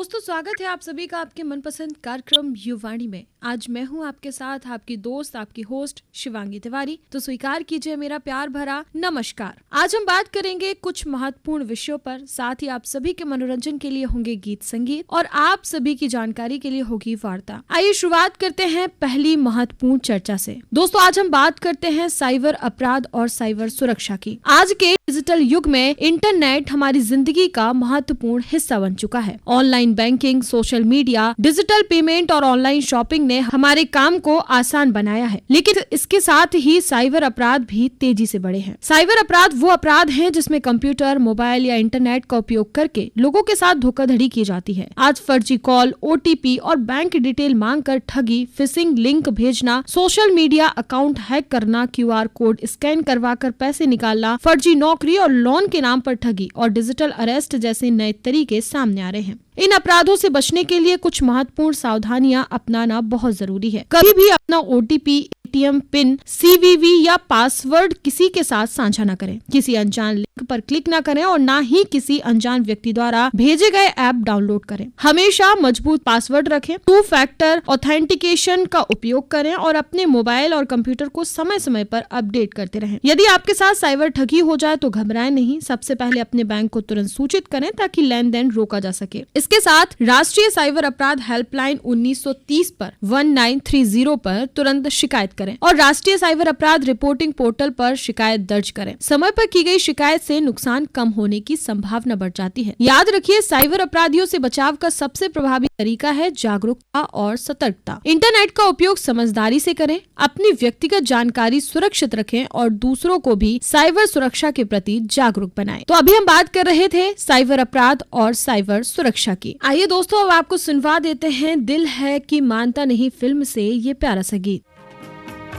दोस्तों, स्वागत है आप सभी का आपके मनपसंद कार्यक्रम युवाणी में। आज मैं हूं आपके साथ आपकी दोस्त, आपकी होस्ट शिवांगी तिवारी। तो स्वीकार कीजिए मेरा प्यार भरा नमस्कार। आज हम बात करेंगे कुछ महत्वपूर्ण विषयों पर, साथ ही आप सभी के मनोरंजन के लिए होंगे गीत संगीत और आप सभी की जानकारी के लिए होगी वार्ता। आइए शुरुआत करते हैं पहली महत्वपूर्ण चर्चा से। दोस्तों, आज हम बात करते हैं साइबर अपराध और साइबर सुरक्षा की। आज के डिजिटल युग में इंटरनेट हमारी जिंदगी का महत्वपूर्ण हिस्सा बन चुका है। Online banking, social media, digital payment और ऑनलाइन शॉपिंग ने हमारे काम को आसान बनाया है, लेकिन इसके साथ ही साइबर अपराध भी तेजी से बढ़े हैं। साइबर अपराध वो अपराध हैं जिसमें कंप्यूटर, मोबाइल या इंटरनेट का उपयोग करके लोगों के साथ धोखाधड़ी की जाती है। आज फर्जी कॉल, OTP और बैंक डिटेल मांगकर ठगी, फिशिंग लिंक भेजना, सोशल मीडिया अकाउंट हैक करना, QR कोड स्कैन करवाकर पैसे निकालना, फर्जी नौकरी और लोन के नाम पर ठगी और डिजिटल अरेस्ट जैसे नए तरीके सामने आ रहे हैं। इन अपराधों से बचने के लिए कुछ महत्वपूर्ण सावधानियां अपनाना बहुत जरूरी है। कभी भी अपना OTP, ATM पिन, CVV या पासवर्ड किसी के साथ साझा न करें। किसी अनजान लिंक पर क्लिक न करें और न ही किसी अनजान व्यक्ति द्वारा भेजे गए ऐप डाउनलोड करें। हमेशा मजबूत पासवर्ड रखें। 2 फैक्टर ऑथेंटिकेशन का उपयोग करें और अपने मोबाइल और कंप्यूटर को समय समय पर अपडेट करते रहें। यदि आपके साथ साइबर ठगी हो जाए तो घबराएं नहीं। सबसे पहले अपने बैंक को तुरंत सूचित करें ताकि लेन देन रोका जा सके। इसके साथ राष्ट्रीय साइबर अपराध हेल्पलाइन 1930 पर 1930 पर तुरंत शिकायत करें और राष्ट्रीय साइबर अपराध रिपोर्टिंग पोर्टल पर शिकायत दर्ज करें। समय पर की गई शिकायत से नुकसान कम होने की संभावना बढ़ जाती है। याद रखिए, साइबर अपराधियों से बचाव का सबसे प्रभावी तरीका है जागरूकता और सतर्कता। इंटरनेट का उपयोग समझदारी से करें, अपनी व्यक्तिगत जानकारी सुरक्षित रखें और दूसरों को भी साइबर सुरक्षा के प्रति जागरूक बनाएं। तो अभी हम बात कर रहे थे साइबर अपराध और साइबर सुरक्षा की। आइए दोस्तों, अब आपको सुनवा देते हैं दिल है कि मानता नहीं फिल्म से ये प्यारा सा गीत।